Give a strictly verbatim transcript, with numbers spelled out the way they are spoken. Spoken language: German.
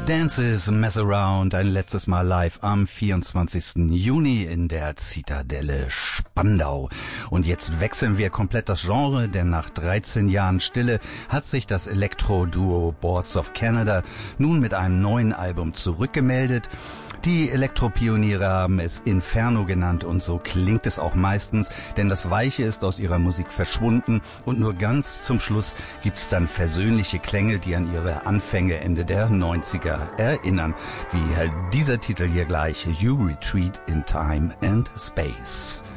Dances, Mess Around, ein letztes Mal live am vierundzwanzigsten Juni in der Zitadelle Spandau. Und jetzt wechseln wir komplett das Genre, denn nach dreizehn Jahren Stille hat sich das Elektro-Duo Boards of Canada nun mit einem neuen Album zurückgemeldet. Die Elektropioniere haben es Inferno genannt und so klingt es auch meistens, denn das Weiche ist aus ihrer Musik verschwunden und nur ganz zum Schluss gibt's dann versöhnliche Klänge, die an ihre Anfänge Ende der neunziger erinnern, wie dieser Titel hier gleich, You Retreat in Time and Space.